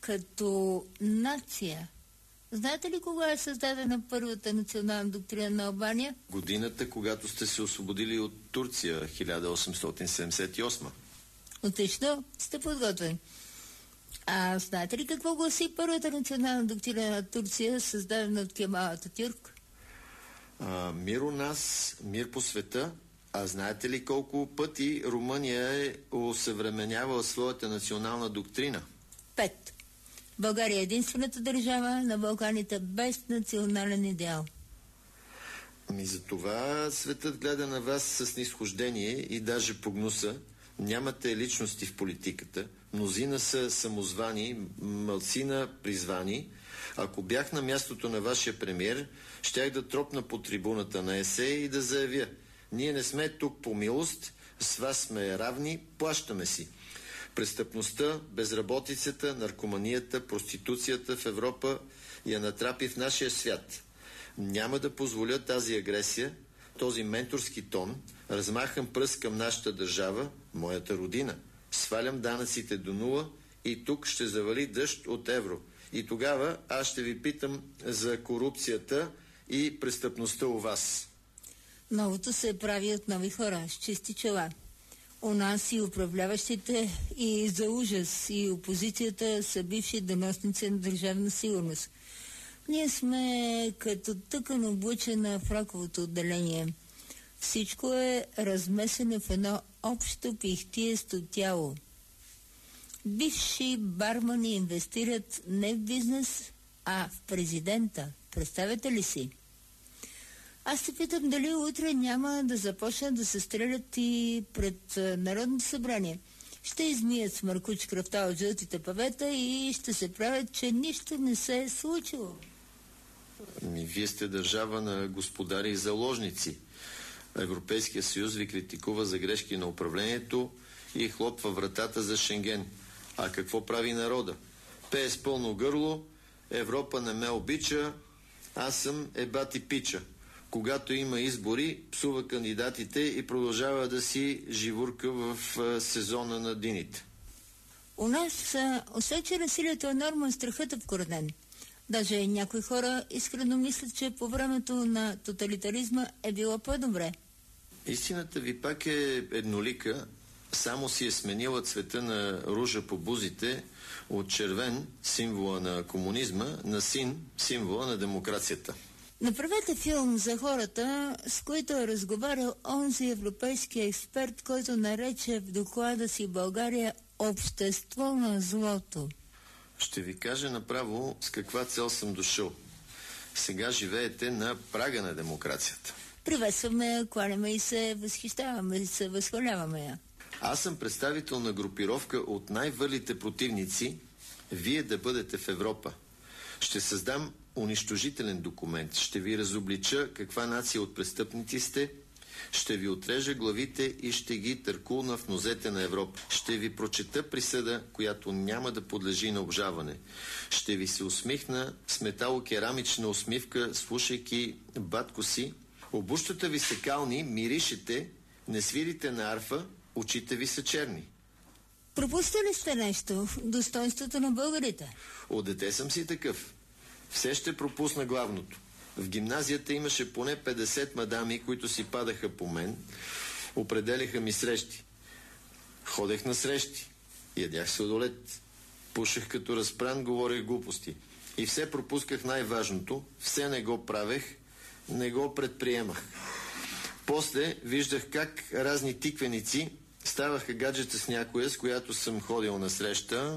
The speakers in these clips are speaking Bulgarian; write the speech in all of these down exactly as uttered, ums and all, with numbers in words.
като нация, знаете ли кога е създадена първата национална доктрина на Албания? Годината, когато сте се освободили от Турция, хиляда осемстотин седемдесет и осма. Отлично, сте подготвени. А знаете ли какво гласи първата национална доктрина на Турция, създадена от Кемал Ататюрк? А, мир у нас, мир по света. А знаете ли колко пъти Румъния е осъвременявала своята национална доктрина? Пет. България е единствената държава на Балканите без национален идеал. Ами за това светът гледа на вас с снисхождение и даже погнуса. Нямате личности в политиката. Мнозина са самозвани, малцина призвани. Ако бях на мястото на вашия премиер, щях да тропна по трибуната на ЕСЕ и да заявя: ние не сме тук по милост, с вас сме равни, плащаме си. Престъпността, безработицата, наркоманията, проституцията в Европа я натрапи в нашия свят. Няма да позволя тази агресия, този менторски тон, размахан пръст към нашата държава, моята родина. Свалям данъците до нула и тук ще завали дъжд от евро. И тогава аз ще ви питам за корупцията и престъпността у вас. Новото се прави от нови хора, с чисти чела. У нас и управляващите, и за ужас, и опозицията са бивши доносници на държавна сигурност. Ние сме като тъкан облъчена в раковото отделение. Всичко е размесено в едно общо пихтиесто тяло. Бивши бармани инвестират не в бизнес, а в президента. Представете ли си? Аз се питам дали утре няма да започнат да се стрелят и пред Народното събрание. Ще измият с маркуч кръвта от жълтите павета и ще се правят, че нищо не се е случило. Ами, вие сте държава на господари и заложници. Европейския съюз ви критикува за грешки на управлението и хлопва вратата за Шенген. А какво прави народа? Пее с пълно гърло: Европа не ме обича, аз съм ебати пича. Когато има избори, псува кандидатите и продължава да си живурка в а, сезона на дините. У нас, освен че насилието е норма, страхът е вкоренен. Даже някои хора искрено мислят, че по времето на тоталитаризма е било по-добре. Истината ви пак е еднолика, само си е сменила цвета на ружа по бузите от червен, символа на комунизма, на син, символа на демокрацията. Направете филм за хората, с които е разговарял онзи европейски експерт, който нарече в доклада си България общество на злото. Ще ви кажа направо с каква цел съм дошъл. Сега живеете на прага на демокрацията. Приветстваме, кланяме и се възхищаваме и се възхваляваме я. Аз съм представител на групировка от най-върлите противници вие да бъдете в Европа. Ще създам унищожителен документ. Ще ви разоблича каква нация от престъпници сте. Ще ви отрежа главите и ще ги търкулна в нозете на Европа. Ще ви прочета присъда, която няма да подлежи на обжаване. Ще ви се усмихна с металокерамична усмивка, слушайки батко си. Обущата ви са кални, миришете, не свирите на арфа, очите ви са черни. Пропустили сте нещо? Достоинството на българите. От дете съм си такъв. Все ще пропусна главното. В гимназията имаше поне петдесет мадами, които си падаха по мен, определяха ми срещи. Ходех на срещи, ядях сладолед, пушех като разпран, говорех глупости. И все пропусках най-важното, все не го правех, не го предприемах. После виждах как разни тиквеници ставаха гаджета с някоя, с която съм ходил на среща.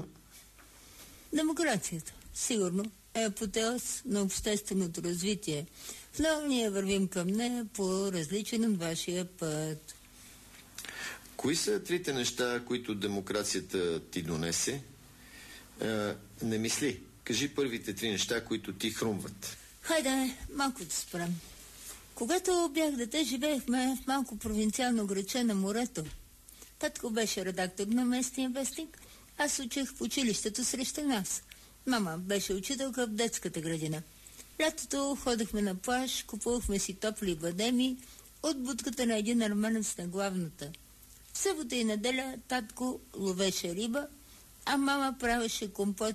Демокрацията, сигурно, е апотеоз на общественото развитие. Но ние вървим към нея по различен от вашия път. Кои са трите неща, които демокрацията ти донесе? А, не мисли. Кажи първите три неща, които ти хрумват. Хайде, малко да спрем. Когато бях дете, живеехме в малко провинциално градче на морето. Татко беше редактор на местния вестник. Аз учих в училището срещу нас. Мама беше учителка в детската градина. Лятото ходехме на плаж, купувахме си топли бадеми от будката на един арменец на главната. В събота и неделя татко ловеше риба, а мама правеше компот